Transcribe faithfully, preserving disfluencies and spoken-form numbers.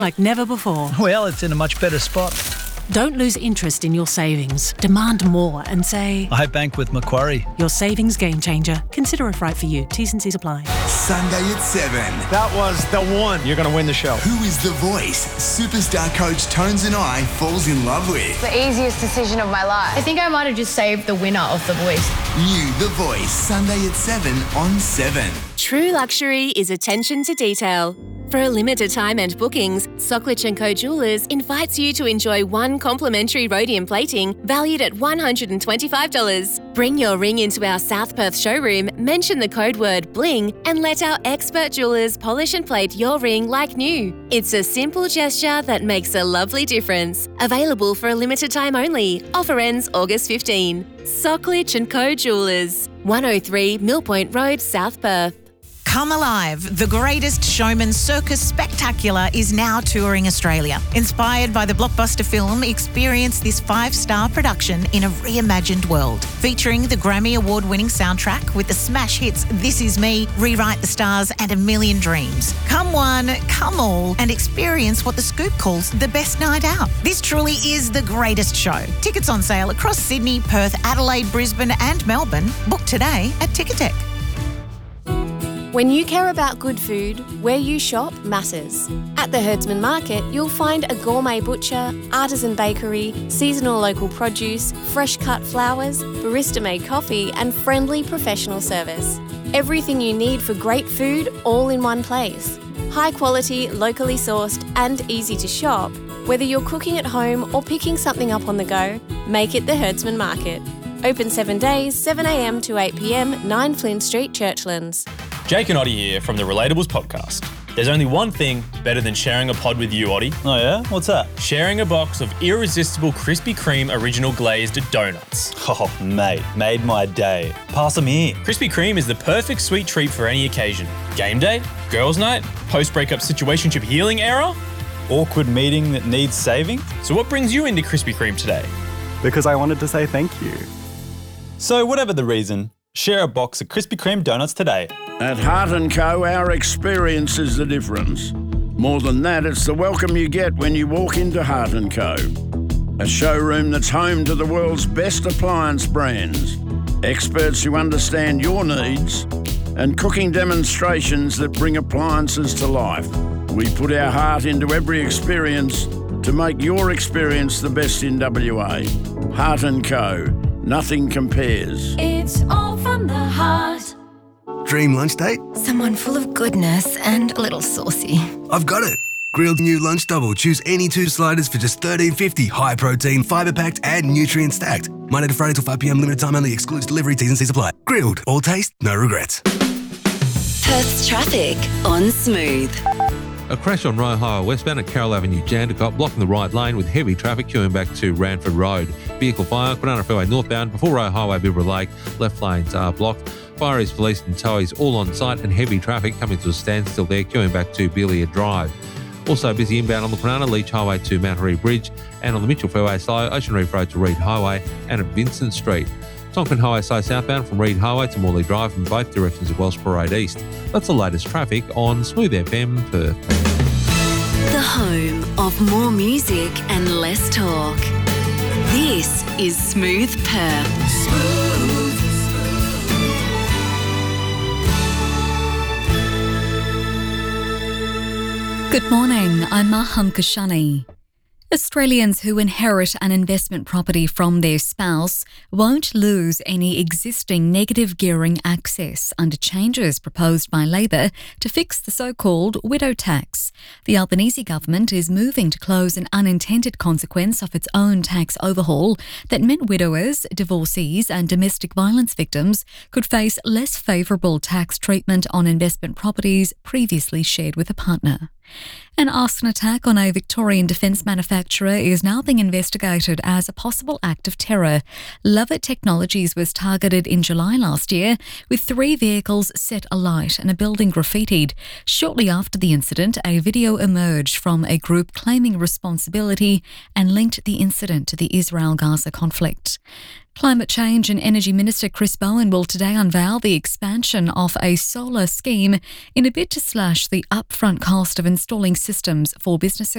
like never before. Well, it's in a much better spot. Don't lose interest in your savings. Demand more and say, I bank with Macquarie. Your savings game changer. Consider if right for you. T's and C's apply. Sunday at seven. That was the one. You're going to win the show. Who is the voice superstar coach Tones and I falls in love with? The easiest decision of my life. I think I might have just saved the winner of The Voice. You, The Voice, Sunday at seven on seven. True luxury is attention to detail. For a limited time and bookings, Socklich and Co Jewellers invites you to enjoy one complimentary rhodium plating valued at one hundred twenty-five dollars. Bring your ring into our South Perth showroom, mention the code word BLING, and let our expert jewellers polish and plate your ring like new. It's a simple gesture that makes a lovely difference. Available for a limited time only. Offer ends August fifteenth. Socklich and Co Jewellers, one oh three Mill Point Road, South Perth. Come Alive, the greatest showman circus spectacular, is now touring Australia. Inspired by the blockbuster film, experience this five-star production in a reimagined world. Featuring the Grammy Award-winning soundtrack with the smash hits This Is Me, Rewrite the Stars and A Million Dreams. Come one, come all, and experience what The Scoop calls the best night out. This truly is the greatest show. Tickets on sale across Sydney, Perth, Adelaide, Brisbane and Melbourne. Book today at Ticketek. When you care about good food, where you shop matters. At the Herdsman Market, you'll find a gourmet butcher, artisan bakery, seasonal local produce, fresh cut flowers, barista-made coffee and friendly professional service. Everything you need for great food all in one place. High quality, locally sourced and easy to shop. Whether you're cooking at home or picking something up on the go, make it the Herdsman Market. Open seven days, seven a m to eight p m, nine Flynn Street, Churchlands. Jake and Oddie here from the Relatables podcast. There's only one thing better than sharing a pod with you, Oddie. Oh yeah? What's that? Sharing a box of irresistible Krispy Kreme original glazed donuts. Oh, mate, made my day. Pass them here. Krispy Kreme is the perfect sweet treat for any occasion. Game day, girls' night, post-breakup situationship healing era. Awkward meeting that needs saving. So what brings you into Krispy Kreme today? Because I wanted to say thank you. So whatever the reason, share a box of Krispy Kreme donuts today. At Heart and Co, our experience is the difference. More than that, it's the welcome you get when you walk into Heart and Co. A showroom that's home to the world's best appliance brands, experts who understand your needs, and cooking demonstrations that bring appliances to life. We put our heart into every experience to make your experience the best in W A. Heart and Co. Nothing compares. It's all from the heart. Dream lunch date? Someone full of goodness and a little saucy. I've got it. Grilled new lunch double. Choose any two sliders for just thirteen fifty. High protein, fibre packed and nutrient stacked. Monday to Friday till five p m. Limited time only. Excludes delivery. T's and C's apply. Grilled. All taste, no regrets. Perth's traffic on Smooth. A crash on Roe Highway westbound at Carroll Avenue, Jandakot, blocking the right lane with heavy traffic queuing back to Ranford Road. Vehicle fire, Banana Fairway northbound before Roe Highway, Bibra Lake. Left lanes are blocked. Fire is police and towies all on site and heavy traffic coming to a standstill there, queuing back to Belia Drive. Also busy inbound on the Kwinana Leach Highway to Mount Harry Bridge and on the Mitchell Fairway slow, Ocean Reef Road to Reed Highway and at Vincent Street. Tonkin Highway slow southbound from Reed Highway to Morley Drive from both directions of Welsh Parade East. That's the latest traffic on Smooth F M Perth. The home of more music and less talk. This is Smooth Perth. Smooth. Good morning, I'm Maham Kashani. Australians who inherit an investment property from their spouse won't lose any existing negative gearing access under changes proposed by Labor to fix the so-called widow tax. The Albanese government is moving to close an unintended consequence of its own tax overhaul that meant widowers, divorcees and domestic violence victims could face less favourable tax treatment on investment properties previously shared with a partner. An arson attack on a Victorian defence manufacturer is now being investigated as a possible act of terror. Lovett Technologies was targeted in July last year, with three vehicles set alight and a building graffitied. Shortly after the incident, a video emerged from a group claiming responsibility and linked the incident to the Israel-Gaza conflict. Climate Change and Energy Minister Chris Bowen will today unveil the expansion of a solar scheme in a bid to slash the upfront cost of installing systems for businesses.